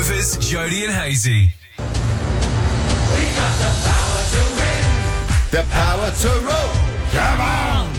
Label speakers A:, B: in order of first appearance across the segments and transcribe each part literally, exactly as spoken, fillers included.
A: Breakfast, Jody and Hazy.
B: The power to roll. Come on.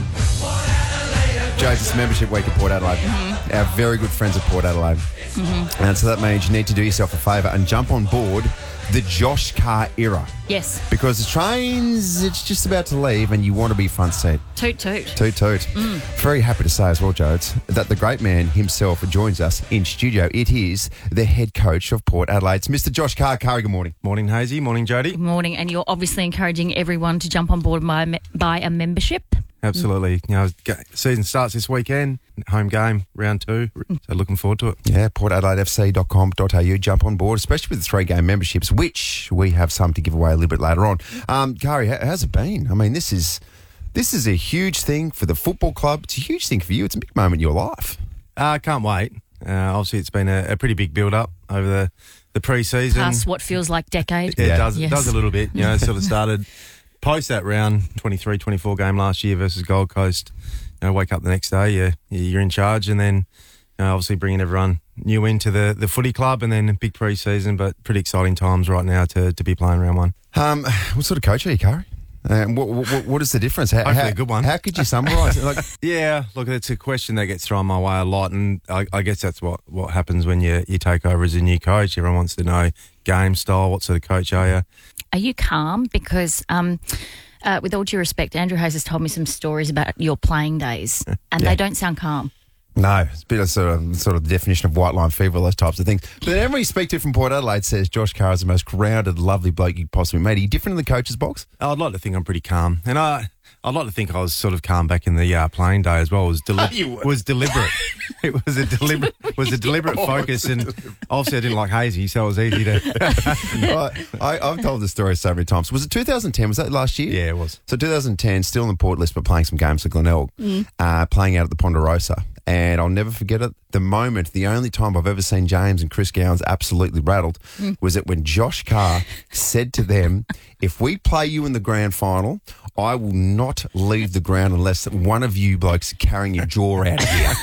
B: Jodes, it's membership week at Port Adelaide. Mm-hmm. Our very good friends at Port Adelaide. Mm-hmm. And so that means you need to do yourself a favour and jump on board the Josh Carr era.
C: Yes.
B: Because the trains, it's just about to leave and you want to be front seat.
C: Toot toot.
B: Toot toot. Mm. Very happy to say as well, Jodes, that the great man himself joins us in studio. It is the head coach of Port Adelaide. It's Mister Josh Carr. Carr, good morning.
D: Morning, Hazy. Morning, Jody.
C: Good morning. And you're obviously encouraging everyone to jump on board my, buy a membership.
D: Absolutely. You know, season starts this weekend. Home game, round two. So looking forward to it.
B: Yeah, port adelaide f c dot com dot a u. Jump on board, especially with the three-game memberships, which we have some to give away a little bit later on. Um, Kari, how, how's it been? I mean, this is this is a huge thing for the football club. It's a huge thing for you. It's a big moment in your life.
D: I uh, can't wait. Uh, obviously, it's been a, a pretty big build-up over the, the pre-season.
C: Past what feels like decade.
D: Yeah,
B: yeah.
D: it does,
C: yes.
D: it does a little bit. You know, it sort of started post that round twenty-three twenty-four game last year versus Gold Coast. You know, wake up the next day, you're, you're in charge, and then you know, obviously bringing everyone new into the, the footy club, and then a big pre-season, but pretty exciting times right now to, to be playing round one.
B: Um, what sort of coach are you, Kari? Uh, what, what, what is the difference? How,
D: Hopefully
B: how,
D: a good one.
B: How could you summarise it? Like,
D: yeah, look, it's a question that gets thrown my way a lot, and I, I guess that's what, what happens when you, you take over as a new coach. Everyone wants to know game style, what sort of coach are you?
C: Are you calm? Because... Um, Uh, with all due respect, Andrew Hayes has told me some stories about your playing days, and
B: Yeah.
C: they don't sound calm.
B: No, it's a bit of sort of, sort of the definition of white line fever, those types of things. But everyone you speak to from Port Adelaide says Josh Carr is the most grounded, lovely bloke you could possibly meet. Are you different in the coach's box?
D: I'd like to think I'm pretty calm, and I, I'd like to think I was sort of calm back in the uh, playing day as well. It was, deli- was deliberate. It was a deliberate, was a deliberate
B: Oh,
D: focus, and obviously I didn't like Hazy, so it was easy to.
B: I, I, I've told this story so many times. Was it two thousand ten? Was that last year?
D: Yeah, it was.
B: So two thousand ten, still on the Port list, but playing some games for Glenelg, mm. uh, playing out at the Ponderosa. And I'll never forget it. The moment, the only time I've ever seen James and Chris Gowans absolutely rattled mm. was it when Josh Carr said to them, if we play you in the grand final, I will not leave the ground unless one of you blokes are carrying your jaw out of here.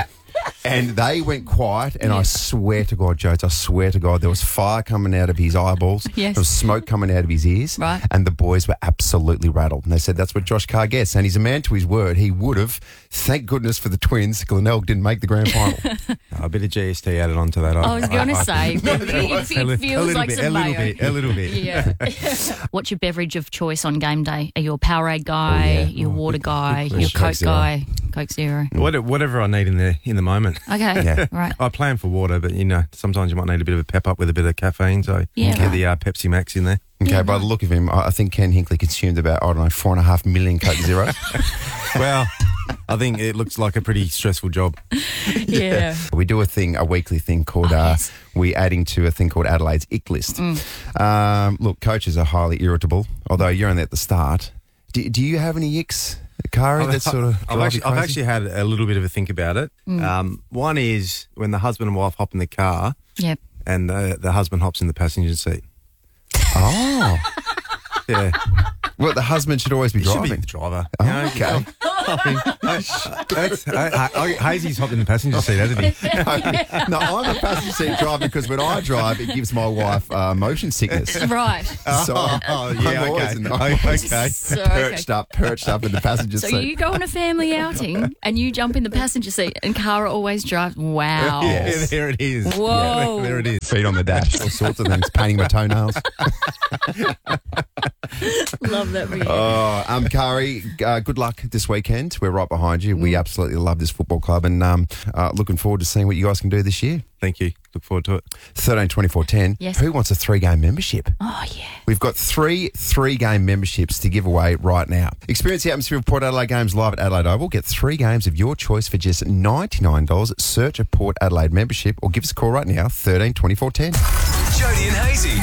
B: And they went quiet, and yeah. I swear to God, Jodes, I swear to God, there was fire coming out of his eyeballs.
C: Yes.
B: There was smoke coming out of his ears.
C: Right.
B: And the boys were absolutely rattled. And they said that's what Josh Carr gets. And he's a man to his word. He would have, thank goodness for the Twins, Glenelg didn't make the grand final.
D: Oh, a bit of G S T added onto that.
C: I was going to say, it, it, it feels like
D: bit,
C: some
D: a little
C: mayo.
D: bit, a little bit.
C: Yeah. What's your beverage of choice on game day? Are you a Powerade guy,
B: Oh, yeah.
C: your
B: Oh,
C: water
B: good-
C: guy,
B: good
C: your
B: question.
C: Coke
B: Coke Zero.
C: guy? Coke Zero.
D: What, whatever I need in the in the moment.
C: Okay,
B: Yeah.
C: right.
D: I plan for water, but you know, sometimes you might need a bit of a pep up with a bit of caffeine, so
C: Yeah,
D: get
C: right.
D: the uh, Pepsi Max in there.
B: Okay,
C: Yeah,
B: by
C: right.
B: the look of him, I I think Ken Hinkley consumed about, I don't know, four and a half million Coke Zeros.
D: Well, I think it looks like a pretty stressful job.
C: Yeah.
B: We do a thing, a weekly thing called,
C: Oh,
B: uh,
C: yes.
B: we adding to a thing called Adelaide's Ick List.
C: Mm.
B: Um, look, coaches are highly irritable, although you're in there at the start. Do, do you have any icks, Kari, that sort of
D: I've
B: drive
D: actually,
B: you
D: I've
B: crazy?
D: actually had a little bit of a think about it.
C: Mm.
D: Um, one is when the husband and wife hop in the car
C: Yep.
D: and uh, the husband hops in the passenger seat.
B: Oh.
D: Yeah.
B: Well, the husband should always be
D: He should
B: driving.
D: be the driver.
B: Oh,
D: You know,
B: okay.
D: I mean, I- that's, I, I, Hazy's hopped in the passenger seat, hasn't he?
B: No, I'm a passenger seat driver because when I drive, it gives my wife uh, motion sickness.
C: Right.
B: So I'm,
D: Oh, yeah,
B: I'm always,
D: okay.
B: in the, I'm always
D: Okay.
C: So,
B: perched
C: okay.
B: up, perched up in the passenger
C: So
B: seat.
C: you go on a family outing and you jump in the passenger seat and Cara always drives. Wow.
D: Yeah, there it is.
C: Whoa.
D: Yeah, there it is.
B: Feet on the dash, all sorts of things, painting my toenails.
C: Love that for you.
B: Oh, um, Kari, uh, good luck this weekend. We're right behind you. We absolutely love this football club, and um, uh, looking forward to seeing what you guys can do this year.
D: Thank you. Look forward to it.
B: thirteen twenty-four ten.
C: Yes.
B: Who wants a three-game membership?
C: Oh, yeah.
B: We've got three three-game memberships to give away right now. Experience the atmosphere of Port Adelaide games live at Adelaide Oval. Get three games of your choice for just ninety-nine dollars. Search a Port Adelaide membership or give us a call right now, thirteen twenty-four ten.
A: Jody and Hazy.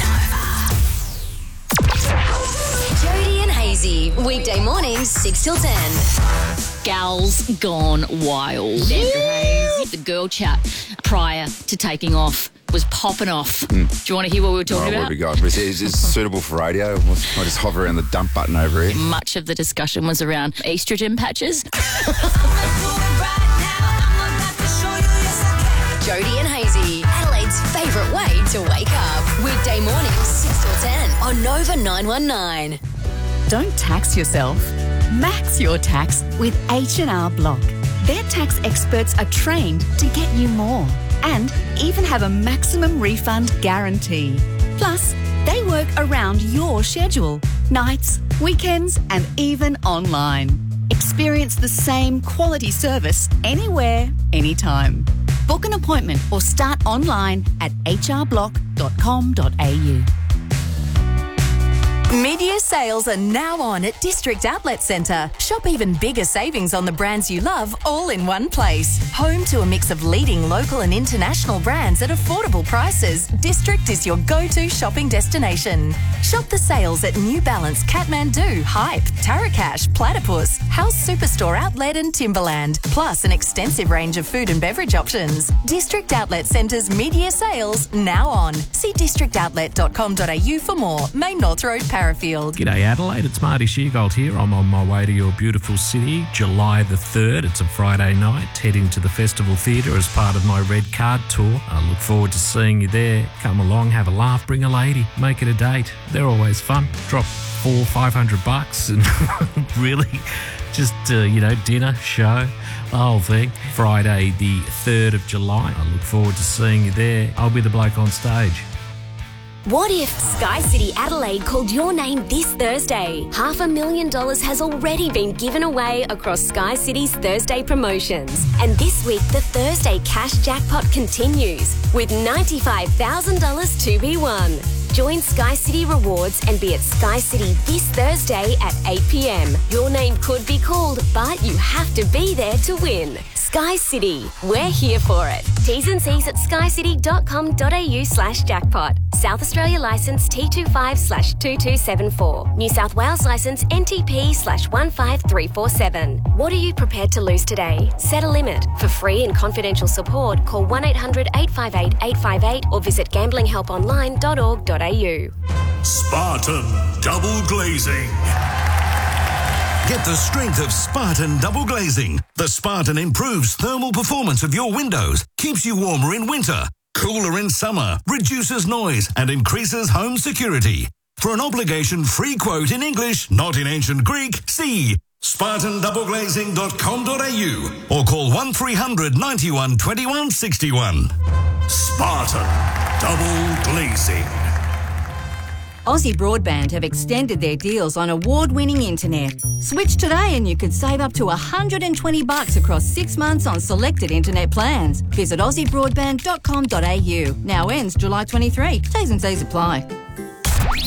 E: Jody and Hazy, weekday mornings, six till ten.
C: Gals gone wild. The girl chat prior to taking off was popping off. Mm. Do you want to hear what we were talking
F: Oh, what
C: about?
F: have we got? Is, is this suitable for radio? I'll just hover around the dump button over here.
C: Much of the discussion was around estrogen patches.
E: Jody and Hazy, Adelaide's Adelaide. Favourite way to wake up. Weekday mornings, six till ten on Nova nine one nine.
G: Don't tax yourself. Max your tax with H and R Block. Their tax experts are trained to get you more and even have a maximum refund guarantee. Plus, they work around your schedule, nights, weekends, and even online. Experience the same quality service anywhere, anytime. Book an appointment or start online at h r block dot com dot a u.
H: Mid-year sales are now on at District Outlet Centre. Shop even bigger savings on the brands you love all in one place. Home to a mix of leading local and international brands at affordable prices, District is your go-to shopping destination. Shop the sales at New Balance, Kathmandu, Hype, Tarakash, Platypus, House Superstore Outlet and Timberland, plus an extensive range of food and beverage options. District Outlet Centre's mid-year sales now on. See district outlet dot com dot a u for more. Main North Road, Parafield.
I: G'day Adelaide, it's Marty Sheargold here. I'm on my way to your beautiful city, July the third. It's a Friday night, heading to the Festival Theatre as part of my Red Card Tour. I look forward to seeing you there. Come along, have a laugh, bring a lady, make it a date. They're always fun. Drop four, five hundred bucks and really just, uh, you know, dinner, show, the whole thing. Friday the third of July. I look forward to seeing you there. I'll be the bloke on stage.
E: What if Sky City Adelaide called your name this Thursday? Half a million dollars has already been given away across Sky City's Thursday promotions. And this week, the Thursday cash jackpot continues with ninety-five thousand dollars to be won. Join Sky City Rewards and be at Sky City this Thursday at eight p m. Your name could be called, but you have to be there to win. Sky City, we're here for it. T's and C's at sky city dot com dot a u slash jackpot. South Australia licence T twenty-five slash two two seven four. New South Wales licence N T P slash one five three four seven. What are you prepared to lose today? Set a limit. For free and confidential support, call one eight hundred eight five eight eight five eight or visit gambling help online dot org dot a u.
J: Spartan Double Glazing. Get the strength of Spartan Double Glazing. The Spartan improves thermal performance of your windows, keeps you warmer in winter, cooler in summer, reduces noise and increases home security. For an obligation-free quote in English, not in ancient Greek, see spartan double glazing dot com dot a u or call one three hundred ninety-one twenty-one sixty-one. Spartan Double Glazing.
K: Aussie Broadband have extended their deals on award-winning internet. Switch today and you could save up to one hundred twenty bucks across six months on selected internet plans. Visit aussie broadband dot com dot a u. Now ends July twenty-third. T's and C's apply.